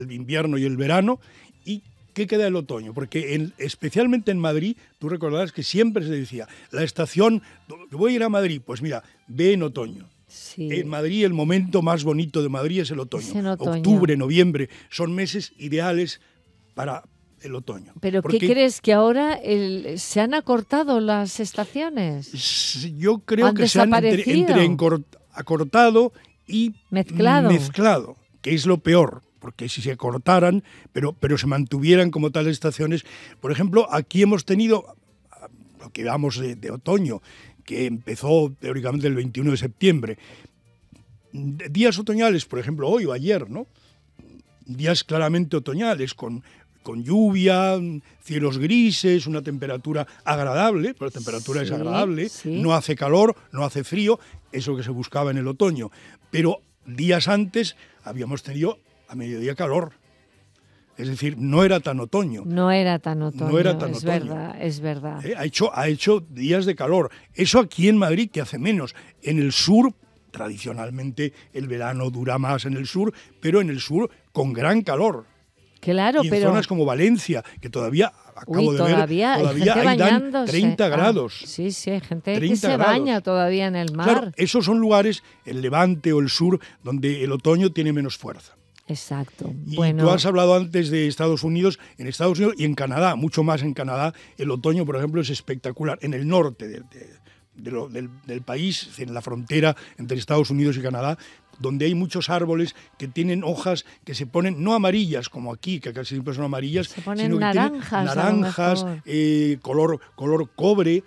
el invierno y el verano. ¿Y qué queda el otoño? Porque especialmente en Madrid, tú recordarás que siempre se decía, la estación, voy a ir a Madrid, pues mira, ve en otoño. Sí. En Madrid el momento más bonito de Madrid es el otoño. Es en otoño. Octubre, noviembre, son meses ideales para el otoño. ¿Pero qué crees? ¿Que ahora se han acortado las estaciones? Yo creo que se han acortado y mezclado, que es lo peor. Porque si se cortaran, pero se mantuvieran como tales estaciones. Por ejemplo, aquí hemos tenido lo que llamamos de otoño, que empezó teóricamente el 21 de septiembre. Días otoñales, por ejemplo, hoy o ayer, ¿no? Días claramente otoñales, con lluvia, cielos grises, una temperatura agradable, pero la temperatura es agradable, no hace calor, no hace frío, eso que se buscaba en el otoño. Pero días antes habíamos tenido a mediodía calor. Es decir, no era tan otoño. No era tan otoño, es verdad. Ha hecho días de calor. Eso aquí en Madrid, que hace menos. En el sur, tradicionalmente, el verano dura más en el sur, pero en el sur con gran calor. Claro, y en zonas como Valencia, que todavía acabo de ver, todavía hay dan 30 grados. Sí, hay gente que se baña todavía en el mar. Claro, esos son lugares, el Levante o el sur, donde el otoño tiene menos fuerza. Exacto. Y tú has hablado antes de Estados Unidos. En Estados Unidos y en Canadá, mucho más en Canadá, el otoño, por ejemplo, es espectacular. En el norte del país, en la frontera entre Estados Unidos y Canadá, donde hay muchos árboles que tienen hojas que se ponen, no amarillas como aquí, que casi siempre son amarillas, sino que naranjas, tienen naranjas, color cobre,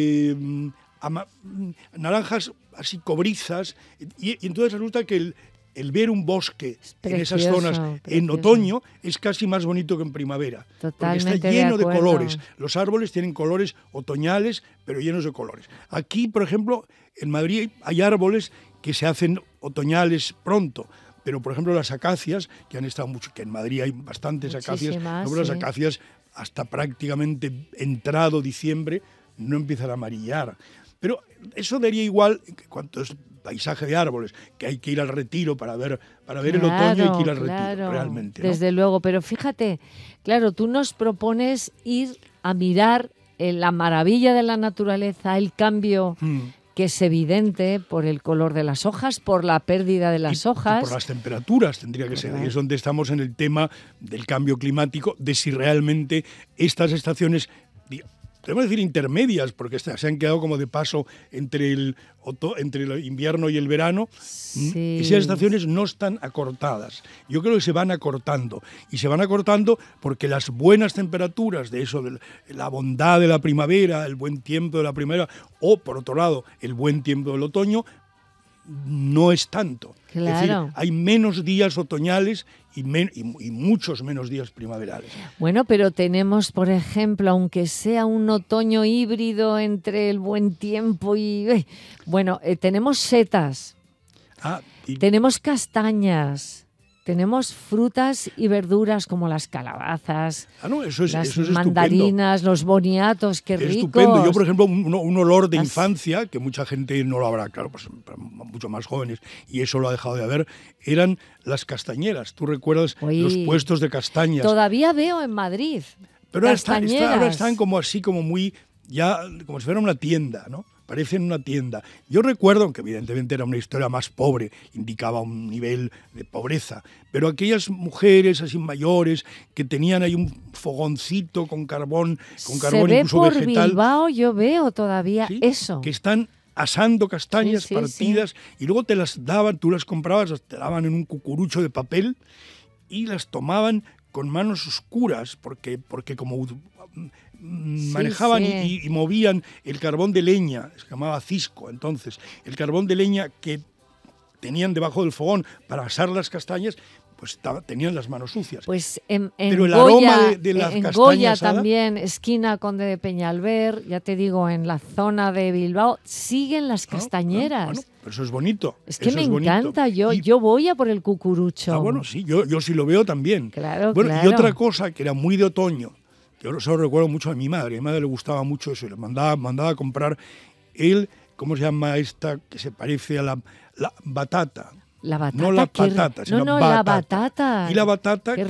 naranjas así cobrizas, y entonces resulta que el ver un bosque en esas zonas en otoño es casi más bonito que en primavera. Totalmente, porque está lleno de colores. Los árboles tienen colores otoñales, pero llenos de colores. Aquí, por ejemplo, en Madrid hay árboles que se hacen otoñales pronto, pero por ejemplo las acacias, que han estado mucho, que en Madrid hay bastantes acacias, las acacias hasta prácticamente entrado diciembre no empiezan a amarillar. Pero eso daría igual en cuanto es paisaje de árboles, que hay que ir al Retiro para ver el otoño, hay que ir al Retiro, realmente, ¿no? Desde luego, pero fíjate, claro, tú nos propones ir a mirar la maravilla de la naturaleza, el cambio que es evidente por el color de las hojas, por la pérdida de las hojas. Y por las temperaturas tendría que ser. Y es donde estamos en el tema del cambio climático, de si realmente estas estaciones, podemos decir intermedias, porque se han quedado como de paso entre el invierno y el verano, esas estaciones no están acortadas. Yo creo que se van acortando. Y se van acortando porque las buenas temperaturas de eso, de la bondad de la primavera, el buen tiempo de la primavera, o por otro lado, el buen tiempo del otoño, no es tanto. Claro. Es decir, hay menos días otoñales y muchos menos días primaverales. Bueno, pero tenemos, por ejemplo, aunque sea un otoño híbrido entre el buen tiempo y... tenemos setas, tenemos castañas, tenemos frutas y verduras como las calabazas, las mandarinas, estupendo. Los boniatos, qué ricos. Estupendo. Yo, por ejemplo, un olor de infancia, que mucha gente no lo habrá, claro, pues mucho más jóvenes, y eso lo ha dejado de haber, eran las castañeras. ¿Tú recuerdas los puestos de castañas? Todavía veo en Madrid pero castañeras. Ahora están como así, como muy, ya, como si fuera una tienda, ¿no? Parecen una tienda. Yo recuerdo, aunque evidentemente era una historia más pobre, indicaba un nivel de pobreza, pero aquellas mujeres así mayores que tenían ahí un fogoncito con carbón incluso por vegetal. Bilbao yo veo todavía eso. Que están asando castañas partidas y luego te las daban, tú las comprabas, te daban en un cucurucho de papel y las tomaban con manos oscuras porque como manejaban y movían el carbón de leña, se llamaba cisco entonces, el carbón de leña que tenían debajo del fogón para asar las castañas, pues tenían las manos sucias. Pues pero el aroma de las en castañas Goya también, esquina Conde de Peñalver, ya te digo, en la zona de Bilbao, siguen las castañeras. Bueno, pero eso es bonito. Es que me encanta, yo voy a por el cucurucho. Bueno, sí, yo sí lo veo también. Claro. Y otra cosa que era muy de otoño, yo eso lo recuerdo mucho a mi madre. A mi madre le gustaba mucho eso, le mandaba a comprar ¿cómo se llama esta que se parece a la batata? La batata. No la patata, sino no, la batata. Y la batata